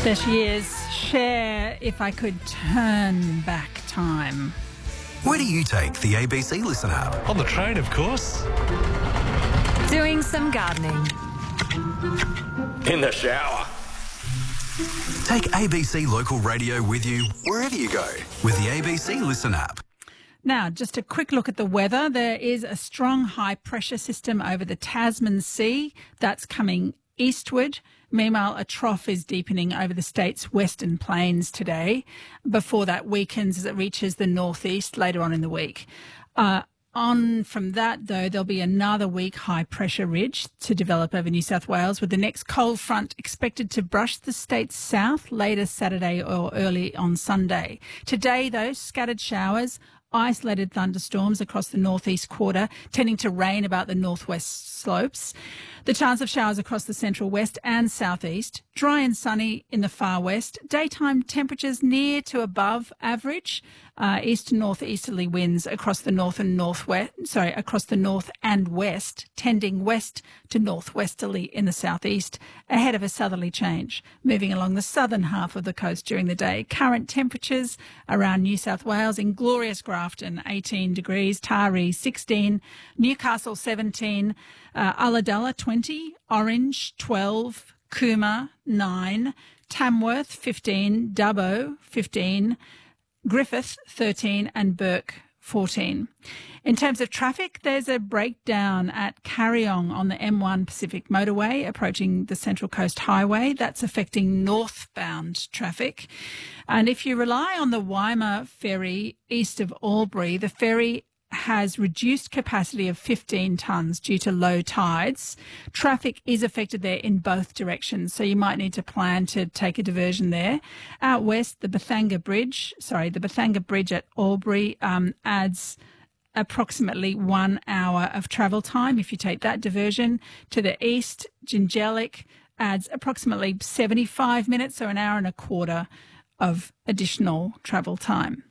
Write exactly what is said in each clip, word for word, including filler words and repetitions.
There she is. Cher, If I Could Turn Back Time. Where do you take the A B C Listen app? On the train, of course. Doing some gardening. In the shower. Take A B C Local Radio with you wherever you go with the A B C Listen app. Now, just a quick look at the weather. There is a strong high pressure system over the Tasman Sea that's coming eastward. Meanwhile, a trough is deepening over the state's western plains today before that weakens as it reaches the northeast later on in the week. Uh, on from that, though, there'll be another weak high-pressure ridge to develop over New South Wales, with the next cold front expected to brush the state's south later Saturday or early on Sunday. Today, though, scattered showers, isolated thunderstorms across the northeast quarter, tending to rain about the northwest slopes. The chance of showers across the central west and southeast. Dry and sunny in the far west. Daytime temperatures near to above average. Uh, east to northeasterly winds across the north and northwest. Sorry, across the north and west, tending west to northwesterly in the southeast, ahead of a southerly change, moving along the southern half of the coast during the day. Current temperatures around New South Wales: in glorious Grafton, eighteen degrees, Taree, sixteen, Newcastle, seventeen, uh, Ulladulla, twenty, Orange, twelve, Cooma, nine, Tamworth, fifteen, Dubbo, fifteen, Griffith, thirteen, and Burke, fourteen. In terms of traffic, there's a breakdown at Carryong on the M one Pacific Motorway approaching the Central Coast Highway. That's affecting northbound traffic. And if you rely on the Waima ferry east of Albury, the ferry has reduced capacity of fifteen tonnes due to low tides. Traffic is affected there in both directions, so you might need to plan to take a diversion there. Out west, the Bathanga Bridge, sorry, the Bathanga Bridge at Albury um, adds approximately one hour of travel time if you take that diversion. To the east, Jingellic adds approximately seventy-five minutes, so an hour and a quarter of additional travel time.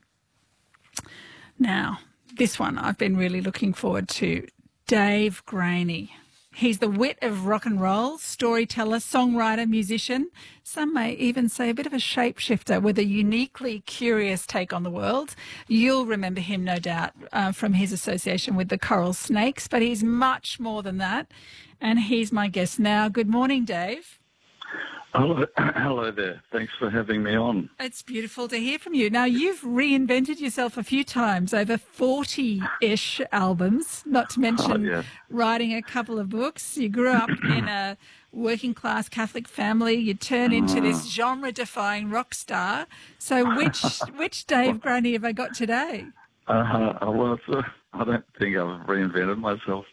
Now, this one I've been really looking forward to. Dave Graney. He's the wit of rock and roll, storyteller, songwriter, musician. Some may even say a bit of a shapeshifter with a uniquely curious take on the world. You'll remember him, no doubt, uh, from his association with the Coral Snakes, but he's much more than that. And he's my guest now. Good morning, Dave. Hello, hello there. Thanks for having me on. It's beautiful to hear from you. Now, you've reinvented yourself a few times, over forty-ish albums, not to mention Oh, yeah. writing a couple of books. You grew up in a working-class Catholic family. You turn into this genre-defying rock star. So which which Dave Graney have I got today? Uh, well, it's, uh, I don't think I've reinvented myself